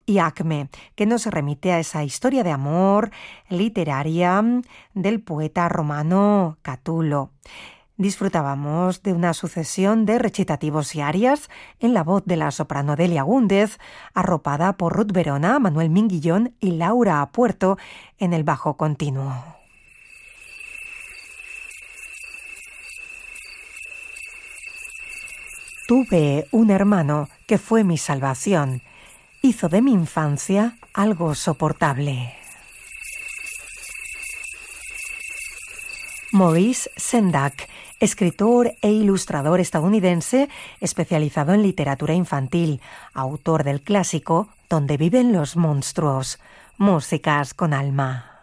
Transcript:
y Acme, que nos remite a esa historia de amor literaria del poeta romano Catulo. Disfrutábamos de una sucesión de recitativos y arias en la voz de la soprano Delia Gúndez, arropada por Ruth Verona, Manuel Minguillón y Laura Apuerto en el bajo continuo. Tuve un hermano que fue mi salvación. Hizo de mi infancia algo soportable. Maurice Sendak, escritor e ilustrador estadounidense especializado en literatura infantil, autor del clásico Donde viven los monstruos, músicas con alma.